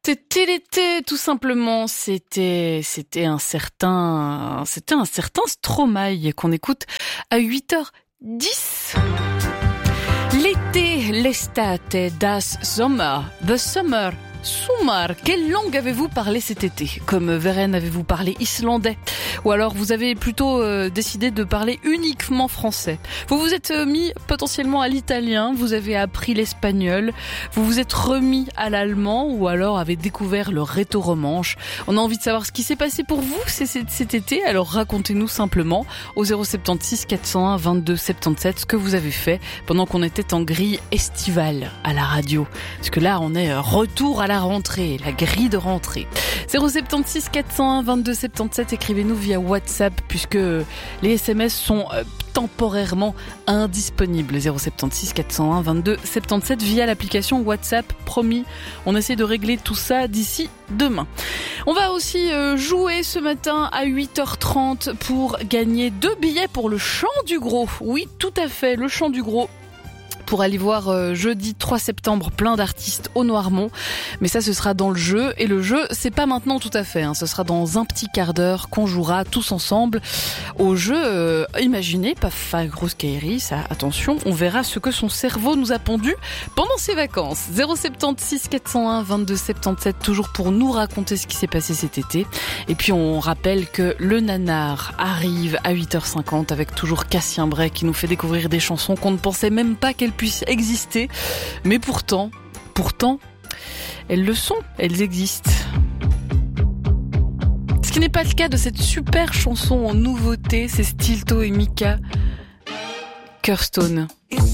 C'était l'été, tout simplement. C'était un certain Stromae qu'on écoute à 8h10. L'été, l'estate, das Sommer, the summer. Sumar, quelle langue avez-vous parlé cet été? Comme Veren, avez-vous parlé islandais? Ou alors vous avez plutôt décidé de parler uniquement français? Vous vous êtes mis potentiellement à l'italien, vous avez appris l'espagnol, vous vous êtes remis à l'allemand ou alors avez découvert le rétro-romanche. On a envie de savoir ce qui s'est passé pour vous cet été, alors racontez-nous simplement au 076 401 22 77 ce que vous avez fait pendant qu'on était en grille estivale à la radio. Parce que là on est retour à la rentrée, la grille de rentrée. 076 401 22 77, écrivez-nous via WhatsApp puisque les SMS sont temporairement indisponibles. 076 401 22 77 via l'application WhatsApp. Promis, on essaie de régler tout ça d'ici demain. On va aussi jouer ce matin à 8h30 pour gagner 2 billets pour le Chant du Gros. Oui, tout à fait, le Chant du Gros. Pour aller voir jeudi 3 septembre plein d'artistes au Noirmont. Mais ça, ce sera dans le jeu. Et le jeu, c'est pas maintenant tout à fait. Ce sera dans un petit quart d'heure qu'on jouera tous ensemble au jeu imaginé. Pas grosse Kairi, ça, attention. On verra ce que son cerveau nous a pondu pendant ses vacances. 076 401 22 77, toujours pour nous raconter ce qui s'est passé cet été. Et puis, on rappelle que le nanar arrive à 8h50 avec toujours Cassien Bray qui nous fait découvrir des chansons qu'on ne pensait même pas qu'elles puissent exister, mais pourtant, elles le sont, elles existent. Ce qui n'est pas le cas de cette super chanson en nouveauté, c'est Stilto et Mika, Kirstone.